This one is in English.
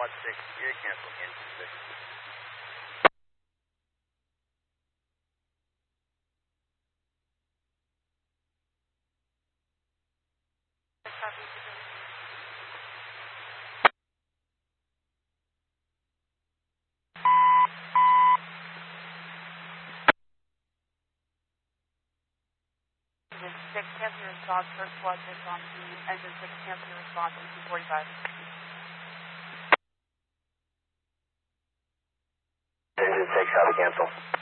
6, you're cancel engine 6. Engine 6, cancel your response, first squad 6 on scene. Engine 6, cancel your response, engine 45. Engine 6, copy cancel.